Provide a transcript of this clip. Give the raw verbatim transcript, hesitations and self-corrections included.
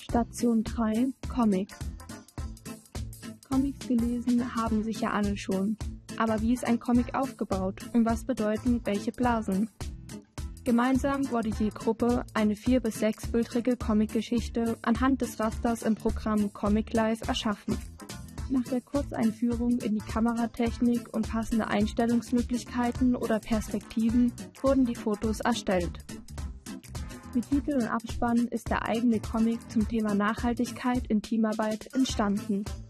Station drei Comic. Comics gelesen haben sicher alle schon. Aber wie ist ein Comic aufgebaut und was bedeuten welche Blasen? Gemeinsam wurde je Gruppe eine vier- bis sechsbildrige Comicgeschichte anhand des Rasters im Programm Comic Live erschaffen. Nach der Kurzeinführung in die Kameratechnik und passende Einstellungsmöglichkeiten oder Perspektiven wurden die Fotos erstellt. Mit Titel und Abspann ist der eigene Comic zum Thema Nachhaltigkeit in Teamarbeit entstanden.